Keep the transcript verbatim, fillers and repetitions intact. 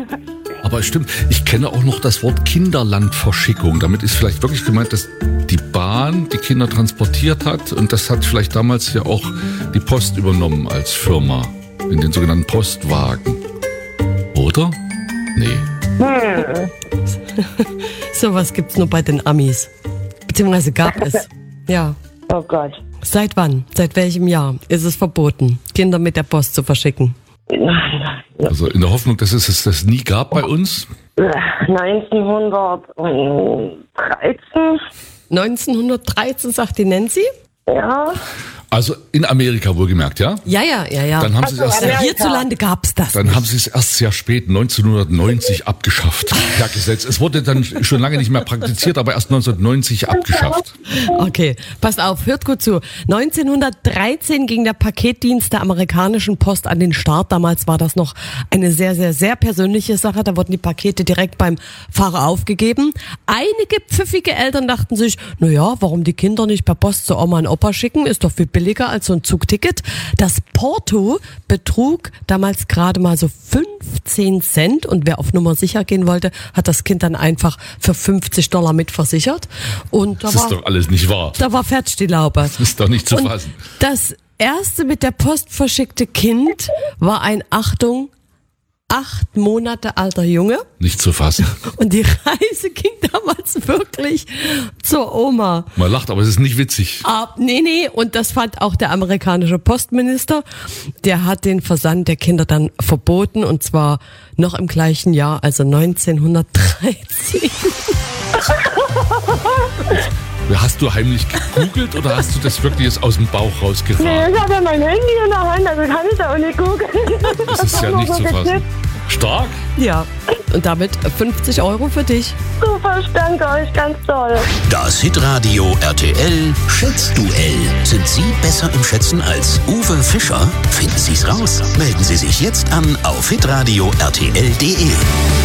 Aber es stimmt, ich kenne auch noch das Wort Kinderlandverschickung. Damit ist vielleicht wirklich gemeint, dass die Bahn die Kinder transportiert hat und das hat vielleicht damals ja auch die Post übernommen als Firma in den sogenannten Postwagen. Oder? Nee. Hm. Sowas gibt's nur bei den Amis. Beziehungsweise gab es. Ja. Oh Gott. Seit wann? Seit welchem Jahr ist es verboten, Kinder mit der Post zu verschicken? Also in der Hoffnung, dass es das nie gab bei uns? neunzehnhundertdreizehn. neunzehnhundertdreizehn, sagt die Nancy? Ja. Also in Amerika wohlgemerkt, ja? Ja, ja, ja, ja. Dann haben sie es erst, Amerika. Hierzulande gab's das. dann haben sie es erst sehr spät, neunzehnhundertneunzig, abgeschafft. Per Gesetz. Es wurde dann schon lange nicht mehr praktiziert, aber erst neunzehnhundertneunzig abgeschafft. Okay, passt auf, hört gut zu. neunzehnhundertdreizehn ging der Paketdienst der amerikanischen Post an den Start. Damals war das noch eine sehr, sehr, sehr persönliche Sache. Da wurden die Pakete direkt beim Fahrer aufgegeben. Einige pfiffige Eltern dachten sich, na ja, warum die Kinder nicht per Post zu Oma und Opa schicken? Ist doch viel billiger als so ein Zugticket. Das Porto betrug damals gerade mal so fünfzehn Cent und wer auf Nummer sicher gehen wollte, hat das Kind dann einfach für fünfzig Dollar mitversichert. Und da Das war, ist doch alles nicht wahr. da war fertig die Laube. Das ist doch nicht zu Und fassen. das erste mit der Post verschickte Kind war ein, Achtung, acht Monate alter Junge. Nicht zu fassen. Und die Reise ging damals wirklich zur Oma. Man lacht, aber es ist nicht witzig. Ah, nee, nee, und das fand auch der amerikanische Postminister. Der hat den Versand der Kinder dann verboten und zwar noch im gleichen Jahr, also neunzehnhundertdreizehn. Hast du heimlich gegoogelt oder hast du das wirklich jetzt aus dem Bauch Nee, rausgefahren? ich habe ja mein Handy in der Hand, also kann ich da auch nicht gucken. Das ist ja nicht zu fassen. Stark. Ja, und damit fünfzig Euro für dich. Super, ich danke euch ganz toll. Das Hitradio R T L Schätzduell. Sind Sie besser im Schätzen als Uwe Fischer? Finden Sie's raus. Melden Sie sich jetzt an auf hitradio r t l punkt d e.